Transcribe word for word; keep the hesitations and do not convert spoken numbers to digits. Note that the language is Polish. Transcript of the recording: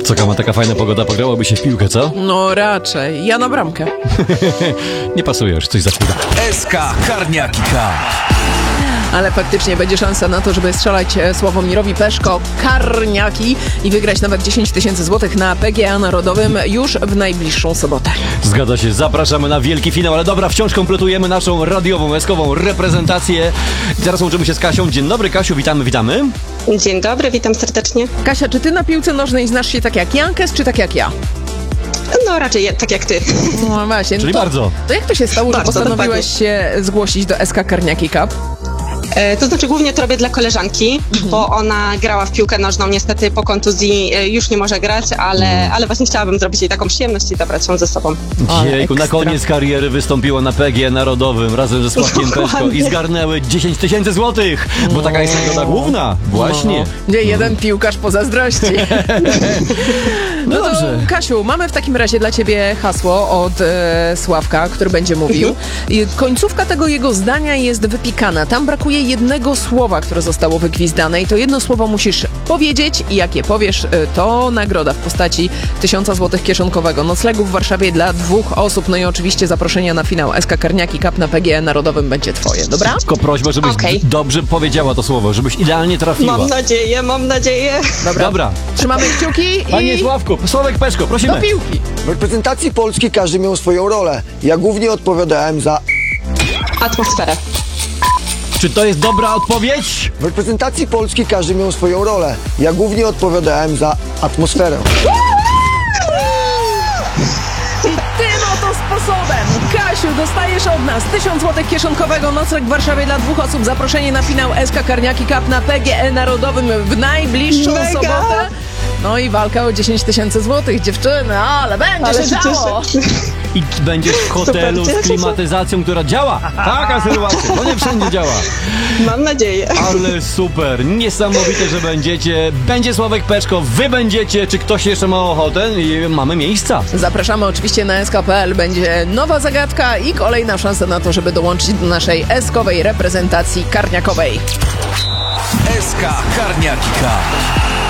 Co, Kama, taka fajna pogoda, pograłaby się w piłkę, co? No raczej. Ja na bramkę. Nie pasujesz, coś zakuda. S K Karniaki Cup. Ale faktycznie będzie szansa na to, żeby strzelać Sławomirowi Peszko karniaki i wygrać nawet dziesięć tysięcy złotych na P G A Narodowym już w najbliższą sobotę. Zgadza się, zapraszamy na wielki finał, ale dobra, wciąż kompletujemy naszą radiową, eskową reprezentację. I teraz łączymy się z Kasią. Dzień dobry, Kasiu, witamy, witamy. Dzień dobry, witam serdecznie. Kasia, czy ty na piłce nożnej znasz się tak jak Jankes, czy tak jak ja? No raczej je, tak jak ty. No właśnie. Czyli to, bardzo. To jak to się stało, że Bardzo, postanowiłaś się zgłosić do S K Karniaki Cup? E, to znaczy głównie to robię dla koleżanki, mhm. bo ona grała w piłkę nożną, niestety po kontuzji e, już nie może grać, ale, ale właśnie chciałabym zrobić jej taką przyjemność i zabrać ją ze sobą. Jejku, na koniec kariery wystąpiła na P G A Narodowym razem ze Sławkiem Peszko i zgarnęły dziesięć tysięcy złotych, bo taka jest nagroda główna. Właśnie. Gdzie jeden piłkarz pozazdrości. No, no to, dobrze. Kasiu, mamy w takim razie dla ciebie hasło od e, Sławka, który będzie mówił. I końcówka tego jego zdania jest wypikana. Tam brakuje jednego słowa, które zostało wygwizdane i to jedno słowo musisz powiedzieć i jak je powiesz, e, to nagroda w postaci tysiąca złotych kieszonkowego noclegu w Warszawie dla dwóch osób. No i oczywiście zaproszenia na finał S K Karniaki Cup na P G A Narodowym będzie twoje, dobra? Tylko prośba, żebyś Okay. dobrze powiedziała to słowo, żebyś idealnie trafiła. Mam nadzieję, mam nadzieję. Dobra. Dobra. Trzymamy kciuki i Panie Sławku, Sławek Peszko, prosimy. do piłki. W reprezentacji Polski każdy miał swoją rolę. Ja głównie odpowiadałem za... Atmosferę. Czy to jest dobra odpowiedź? W reprezentacji Polski każdy miał swoją rolę. Ja głównie odpowiadałem za atmosferę. I tym oto sposobem, Kasiu, dostajesz od nas tysiąc złotych kieszonkowego, nocleg w Warszawie dla dwóch osób, zaproszenie na finał S K Karniaki Cup na P G A Narodowym w najbliższą Mega! sobotę. No i walka o dziesięć tysięcy złotych, dziewczyny, ale będzie Ale się się działo. I będziesz w hotelu Super, z cieszę się. klimatyzacją, która działa. Taka sytuacja, bo nie wszędzie działa. Mam nadzieję. Ale super, niesamowite, że będziecie. Będzie Sławek Peszko, wy będziecie. Czy ktoś jeszcze ma ochotę? I mamy miejsca. Zapraszamy oczywiście na S K kropka P L, będzie nowa zagadka i kolejna szansa na to, żeby dołączyć do naszej eskowej reprezentacji karniakowej. S K Karniaki Cup.